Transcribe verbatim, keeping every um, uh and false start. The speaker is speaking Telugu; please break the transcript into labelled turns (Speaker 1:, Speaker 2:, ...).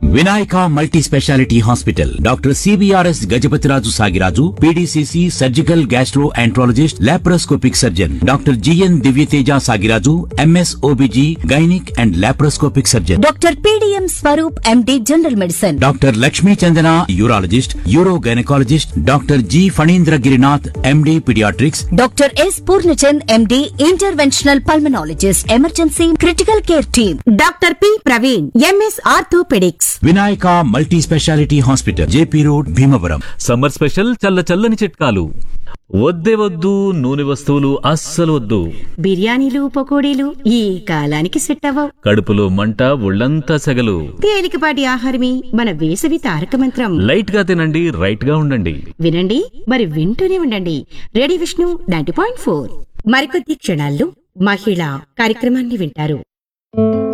Speaker 1: Vinayaka multi speciality hospital doctor CBRS Gajapathiraju Sagiraju PDCC surgical gastro enterologist laparoscopic surgeon doctor GN Divyateja Sagiraju MS OBG gynaec and laparoscopic surgeon
Speaker 2: doctor PDM Swaroop MD general medicine
Speaker 1: doctor Lakshmi Chandana urologist euro gynaecologist doctor G Phanindra Girinath MD paediatrics
Speaker 2: doctor yes Purnachand MD interventional pulmonologist emergency critical care team doctor P Praveen MS orthopaedics
Speaker 1: Vinayaka multi speciality hospital JP road Bhimavaram.
Speaker 3: Summer special చల్ల చల్లని చిట్కాలు. వద్దే వద్దు నూనె వస్తువులు అస్సలు వద్దు.
Speaker 4: బిర్యానీలు పకోడీలు ఈ కాలానికి సెట్ అవ్వవు.
Speaker 3: కడుపులో మంట ఒళ్ళంతా సెగలు.
Speaker 4: తేలికపాటి ఆహారమే మన వేసవి తారక మంత్రం.
Speaker 3: లైట్ గా తినండి, రైట్ గా ఉండండి.
Speaker 4: వినండి మరి వింటూనే ఉండండి. Radio Vishnu ninety point four. మరికొద్ది క్షణాల్లో మహిళా కార్యక్రమాన్ని వింటారు.